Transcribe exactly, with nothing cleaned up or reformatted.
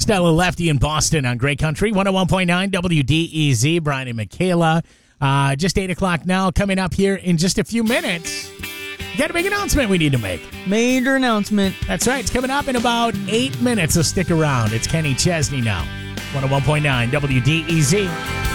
Stella Lefty in Boston on Great Country, one oh one point nine W D E Z. Brian and Michaela. Uh, just eight o'clock now. Coming up here in just a few minutes. You got a big announcement we need to make. Major announcement. That's right. It's coming up in about eight minutes, so stick around. It's Kenny Chesney now. one oh one point nine W D E Z.